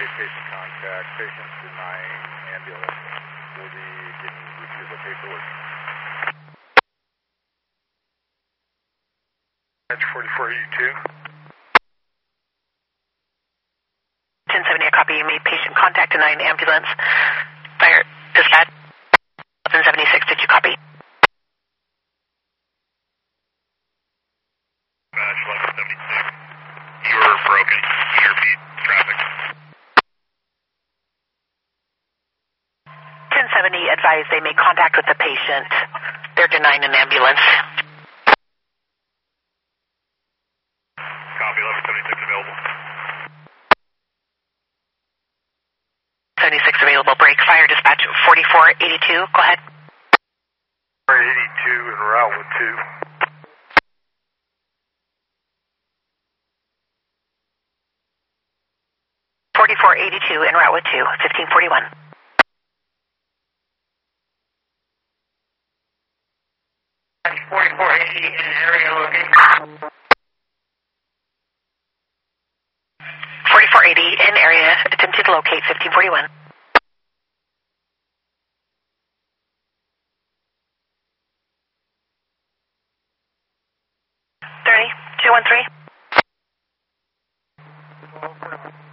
patient contact. Patient denying ambulance. Will be getting refusal paperwork. Edge 4482. 1070, a copy. You made patient contact denying ambulance. Fire dispatch. 1176, did you copy? Dispatch 1176. You're broken. You're beat traffic. 1070, advise they made contact with the patient. They're denying an ambulance. Copy, 1176 available. 76 available. Break. Fire dispatch 4482. Go ahead. 82 en route with 2. 4482 en route with 2. 1541. That's 4480 in area location. 4480 in area. Attempted to locate 1541. 213.